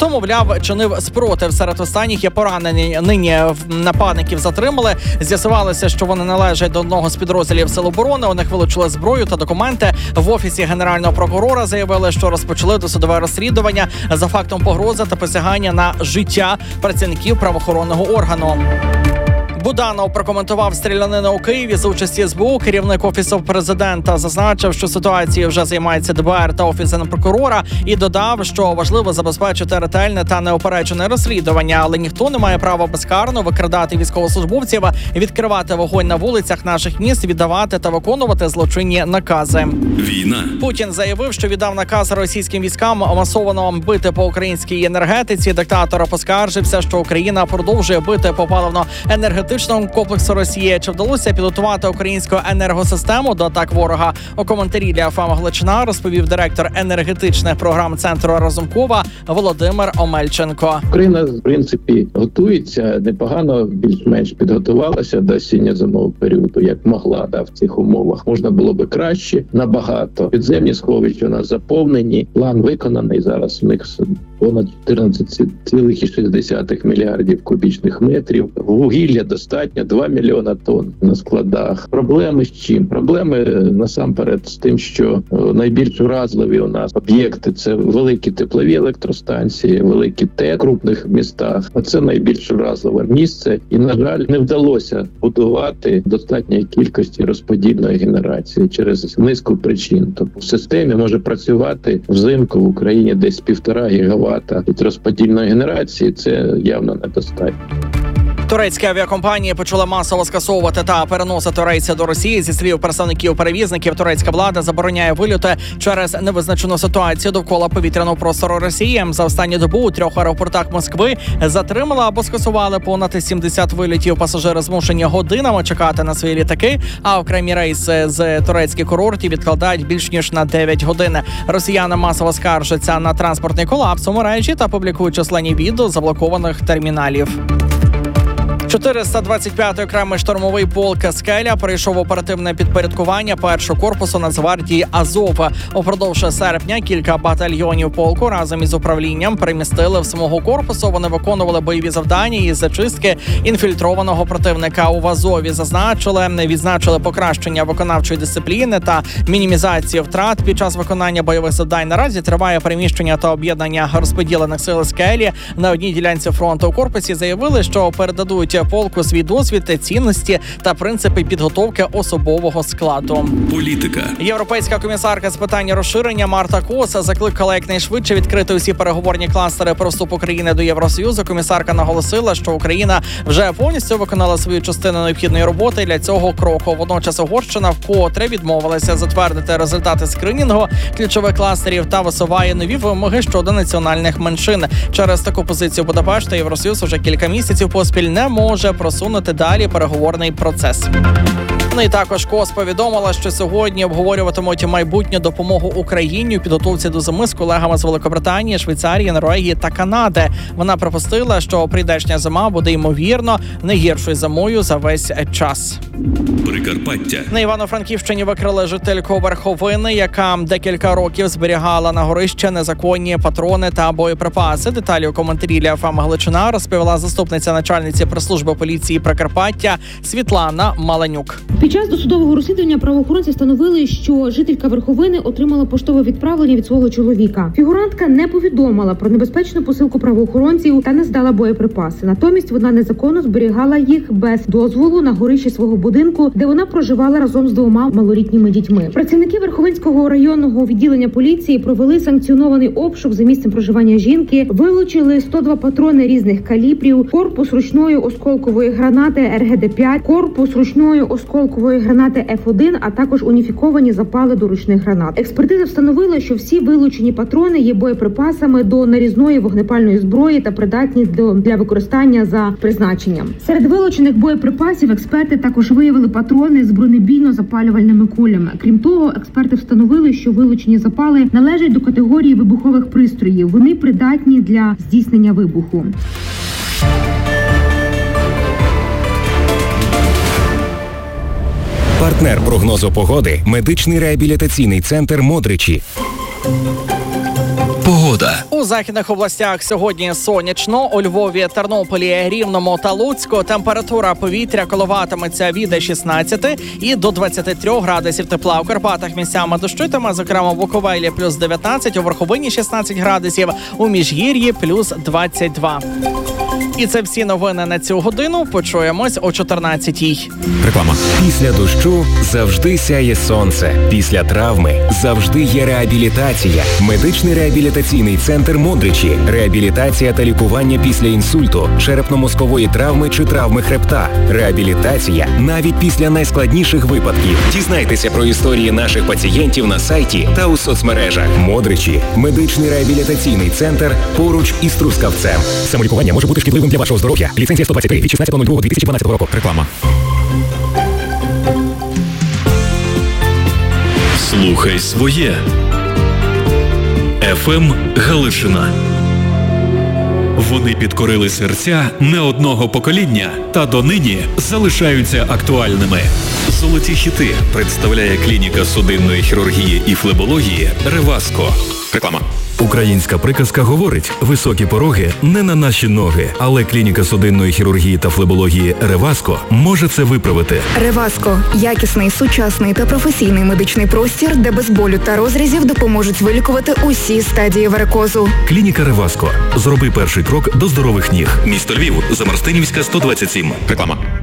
Хто, мовляв, чинив спротив. Серед останніх є поранені. Нині нападників затримали. З'ясувалося, що вони належать до одного з підрозділів Сил оборони. У них вилучили зброю та документи. В офісі Генерального прокурора заявили, що розпочали досудове розслідування за фактом погрози та посягання на життя працівників правоохоронного органу. Буданов прокоментував стрілянину у Києві за участі СБУ. Керівник Офісу президента зазначив, що ситуацією вже займається ДБР та Офіс Генпрокурора, і додав, що важливо забезпечити ретельне та неупереджене розслідування, але ніхто не має права безкарно викрадати військовослужбовців, відкривати вогонь на вулицях наших міст, віддавати та виконувати злочинні накази. Війна. Путін заявив, що віддав наказ російським військам масово бити по українській енергетиці. Диктатор поскаржився, що Україна продовжує бити по паливно-енергетичному комплексу Росії. Чи вдалося підготувати українську енергосистему до атак ворога? У коментарі для ФМ Галичина розповів директор енергетичних програм центру Разумкова Володимир Омельченко. Україна, в принципі, готується непогано, більш-менш підготувалася до осінньо-зимового періоду, як могла, в цих умовах. Можна було би краще, набагато. Підземні сховища у нас заповнені, план виконаний. Зараз у них понад 14,6 мільярдів кубічних метрів. Вугілля достатньо, 2 мільйона тонн на складах. Проблеми з чим? Проблеми насамперед з тим, що найбільш уразливі у нас об'єкти – це великі теплові електростанції, великі ТЕЦ в крупних містах. Оце найбільш уразливе місце. І, на жаль, не вдалося будувати достатньої кількості розподільної генерації через низку причин. Тобто в системі може працювати взимку в Україні десь 1,5 гігавата від розподільної генерації. Це явно недостатньо. Турецькі авіакомпанії почали масово скасовувати та переносити рейси до Росії. Зі слів представників-перевізників, турецька влада забороняє вильоти через невизначену ситуацію довкола повітряного простору Росії. За останню добу у 3 аеропортах Москви затримали або скасували понад 70 вильотів. Пасажири змушені годинами чекати на свої літаки, а окремі рейси з турецьких курортів відкладають більш ніж на 9 годин. Росіяни масово скаржаться на транспортний колапс у мережі та публікують численні відео заблокованих терміналів. 425-й окремий штурмовий полк «Скеля» перейшов оперативне підпорядкування першого корпусу Нацгвардії «Азов». Упродовж серпня кілька батальйонів полку разом із управлінням перемістили в самого корпусу. Вони виконували бойові завдання із зачистки інфільтрованого противника. У Азові відзначили покращення виконавчої дисципліни та мінімізацію втрат під час виконання бойових завдань. Наразі триває переміщення та об'єднання розподілених сил «Скелі» на одній ділянці фронту. У корпусі заявили, що передадуть полку свій досвід, цінності та принципи підготовки особового складу. Політика. Європейська комісарка з питань розширення Марта Коса закликала якнайшвидше відкрити усі переговорні кластери про вступ України до Євросоюзу. Комісарка наголосила, що Україна вже повністю виконала свою частину необхідної роботи для цього кроку. Водночас Угорщина вкотре відмовилася затвердити результати скринінгу ключових кластерів та висуває нові вимоги щодо національних меншин. Через таку позицію Будапешта Євросоюз уже кілька місяців поспіль не може просунути далі переговорний процес. Ну і також КОС повідомила, що сьогодні обговорюватимуть майбутню допомогу Україні у підготовці до зими з колегами з Великобританії, Швейцарії, Норвегії та Канади. Вона припустила, що прийдешня зима буде, ймовірно, не гіршою зимою за весь час. Прикарпаття. На Івано-Франківщині викрили жительку Верховини, яка декілька років зберігала на горищі незаконні патрони та боєприпаси. Деталі у коментарі для ФМ Галичина розповіла заступниця начальниці прес-служби поліції Прикарпаття Світлана Маленюк. Під час досудового розслідування правоохоронці встановили, що жителька Верховини отримала поштове відправлення від свого чоловіка. Фігурантка не повідомила про небезпечну посилку правоохоронців та не здала боєприпаси. Натомість вона незаконно зберігала їх без дозволу на горищі свого будинку, де вона проживала разом з 2 малолітніми дітьми. Працівники Верховинського районного відділення поліції провели санкціонований обшук за місцем проживання жінки, вилучили 102 патрони різних калібрів, корпус ручної осколкової гранати РГД-5, корпус ручної осколкової гранати F1, а також уніфіковані запали до ручних гранат. Експертиза встановила, що всі вилучені патрони є боєприпасами до нарізної вогнепальної зброї та придатні для використання за призначенням. Серед вилучених боєприпасів експерти також виявили патрони з бронебійно-запалювальними кулями. Крім того, експерти встановили, що вилучені запали належать до категорії вибухових пристроїв. Вони придатні для здійснення вибуху. Партнер прогнозу погоди – медичний реабілітаційний центр «Модричі». Погода. У західних областях сьогодні сонячно. У Львові, Тернополі, Рівному та Луцьку температура повітря коливатиметься від 16 і до 23 градусів тепла. У Карпатах місцями дощитиме, зокрема в Буковелі плюс 19, у Верховині 16 градусів, у Міжгір'ї плюс 22. І це всі новини на цю годину. Почуємось о 14-й. Реклама. Після дощу завжди сяє сонце. Після травми завжди є реабілітація. Медичний реабілітаційний центр «Модричі». Реабілітація та лікування після інсульту, черепно-мозкової травми чи травми хребта. Реабілітація навіть після найскладніших випадків. Дізнайтеся про історії наших пацієнтів на сайті та у соцмережах. «Модричі» – медичний реабілітаційний центр поруч із Трускавцем. Самолікування може бути шкідливим для вашого здоров'я. Ліцензія 123 від 16.02.2012 року. Реклама. Слухай своє. ФМ Галичина. Вони підкорили серця не одного покоління та донині залишаються актуальними. Золоті хіти представляє клініка судинної хірургії і флебології «Реваско». Реклама. Українська приказка говорить: високі пороги не на наші ноги, але клініка судинної хірургії та флебології «Реваско» може це виправити. Реваско – якісний, сучасний та професійний медичний простір, де без болю та розрізів допоможуть вилікувати усі стадії варикозу. Клініка «Реваско». Зроби перший крок до здорових ніг. Місто Львів, Замарстинівська, 127. Реклама.